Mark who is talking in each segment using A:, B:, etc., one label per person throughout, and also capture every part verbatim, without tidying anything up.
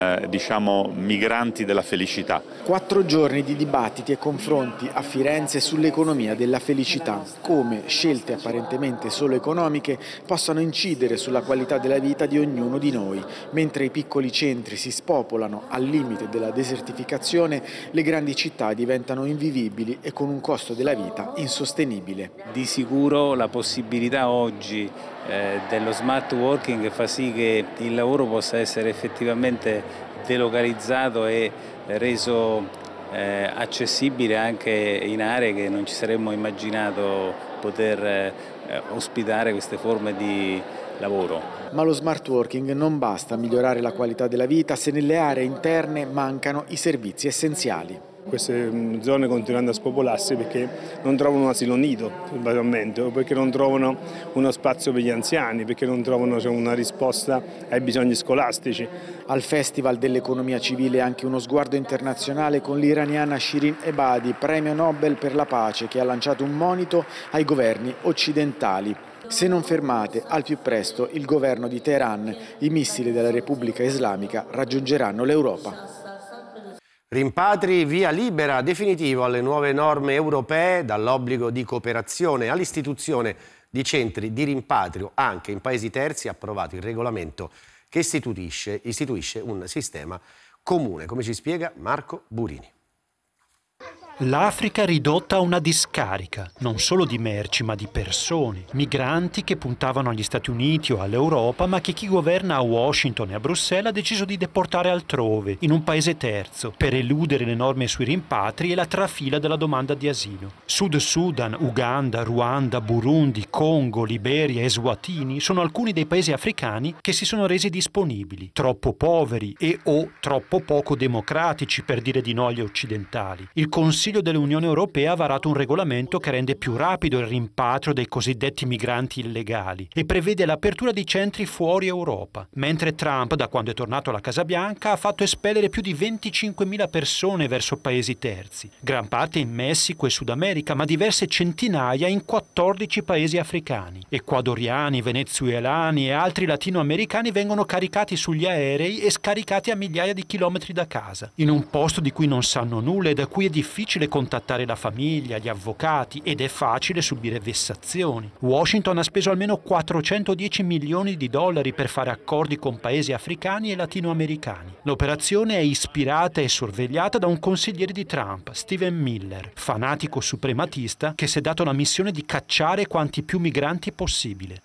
A: Eh, diciamo migranti della felicità.
B: Quattro giorni di dibattiti e confronti a Firenze sull'economia della felicità, come scelte apparentemente solo economiche possano incidere sulla qualità della vita di ognuno di noi. Mentre i piccoli centri si spopolano al limite della desertificazione, le grandi città diventano invivibili e con un costo della vita insostenibile.
C: Di sicuro la possibilità oggi eh, dello smart working fa sì che il lavoro possa essere effettivamente delocalizzato e reso eh, accessibile anche in aree che non ci saremmo immaginato poter eh, ospitare queste forme di lavoro.
B: Ma lo smart working non basta a migliorare la qualità della vita se nelle aree interne mancano i servizi essenziali.
D: Queste zone continuano a spopolarsi perché non trovano un asilo nido, banalmente, o perché non trovano uno spazio per gli anziani, perché non trovano cioè, una risposta ai bisogni scolastici.
B: Al Festival dell'Economia Civile anche uno sguardo internazionale con l'iraniana Shirin Ebadi, premio Nobel per la pace, che ha lanciato un monito ai governi occidentali. Se non fermate al più presto il governo di Teheran, i missili della Repubblica Islamica raggiungeranno l'Europa.
E: Rimpatri via libera definitivo alle nuove norme europee, dall'obbligo di cooperazione all'istituzione di centri di rimpatrio anche in paesi terzi, approvato il regolamento che istituisce, istituisce un sistema comune, come ci spiega Marco Burini.
F: L'Africa ridotta a una discarica, non solo di merci ma di persone, migranti che puntavano agli Stati Uniti o all'Europa ma che chi governa a Washington e a Bruxelles ha deciso di deportare altrove, in un paese terzo, per eludere le norme sui rimpatri e la trafila della domanda di asilo. Sud Sudan, Uganda, Ruanda, Burundi, Congo, Liberia e Eswatini sono alcuni dei paesi africani che si sono resi disponibili, troppo poveri e o troppo poco democratici per dire di no agli occidentali. Il Consiglio Il Consiglio dell'Unione Europea ha varato un regolamento che rende più rapido il rimpatrio dei cosiddetti migranti illegali e prevede l'apertura di centri fuori Europa, mentre Trump, da quando è tornato alla Casa Bianca, ha fatto espellere più di venticinquemila persone verso paesi terzi, gran parte in Messico e Sud America, ma diverse centinaia in quattordici paesi africani. Ecuadoriani, venezuelani e altri latinoamericani vengono caricati sugli aerei e scaricati a migliaia di chilometri da casa, in un posto di cui non sanno nulla e da cui è difficile contattare la famiglia, gli avvocati ed è facile subire vessazioni. Washington ha speso almeno quattrocentodieci milioni di dollari per fare accordi con paesi africani e latinoamericani. L'operazione è ispirata e sorvegliata da un consigliere di Trump, Stephen Miller, fanatico suprematista che si è dato la missione di cacciare quanti più migranti possibile.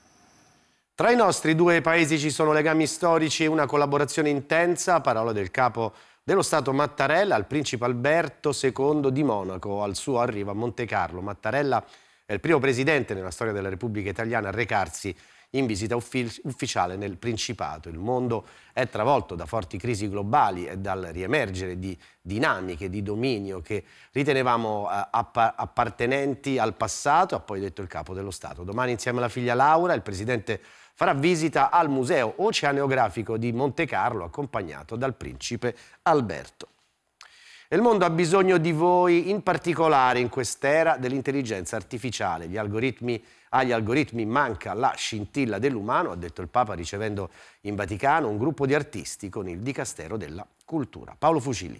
E: Tra i nostri due paesi ci sono legami storici e una collaborazione intensa, parola del capo dello Stato Mattarella al principe Alberto secondo di Monaco al suo arrivo a Monte Carlo. Mattarella è il primo presidente nella storia della Repubblica Italiana a recarsi in visita uffi- ufficiale nel Principato. Il mondo è travolto da forti crisi globali e dal riemergere di dinamiche di dominio che ritenevamo eh, app- appartenenti al passato, ha poi detto il capo dello Stato. Domani insieme alla figlia Laura il presidente farà visita al Museo Oceanografico di Monte Carlo accompagnato dal principe Alberto. Il mondo ha bisogno di voi, in particolare in quest'era dell'intelligenza artificiale. Gli algoritmi, agli algoritmi manca la scintilla dell'umano, ha detto il Papa ricevendo in Vaticano un gruppo di artisti con il Dicastero della Cultura. Paolo Fucili.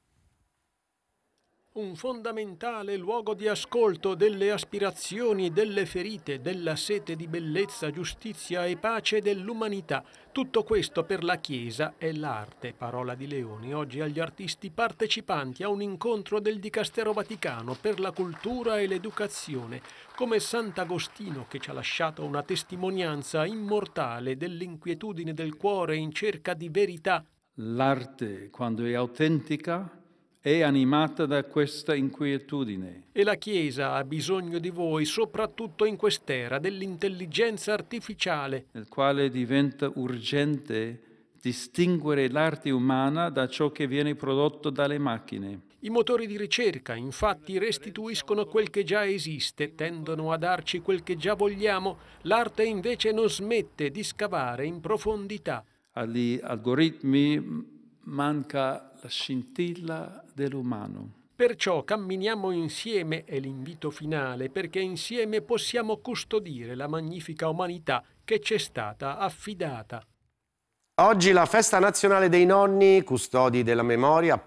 G: Un fondamentale luogo di ascolto delle aspirazioni, delle ferite, della sete di bellezza, giustizia e pace dell'umanità. Tutto questo per la Chiesa è l'arte, parola di Leoni, oggi agli artisti partecipanti a un incontro del Dicastero Vaticano per la cultura e l'educazione, come Sant'Agostino che ci ha lasciato una testimonianza immortale dell'inquietudine del cuore in cerca di verità.
H: L'arte, quando è autentica, è animata da questa inquietudine.
G: E la Chiesa ha bisogno di voi, soprattutto in quest'era dell'intelligenza artificiale,
H: nel quale diventa urgente distinguere l'arte umana da ciò che viene prodotto dalle macchine.
G: I motori di ricerca, infatti, restituiscono quel che già esiste, tendono a darci quel che già vogliamo. L'arte invece non smette di scavare in profondità.
H: Agli algoritmi manca la scintilla dell'umano.
G: Perciò camminiamo insieme è l'invito finale, perché insieme possiamo custodire la magnifica umanità che ci è stata affidata.
E: Oggi la festa nazionale dei nonni, custodi della memoria,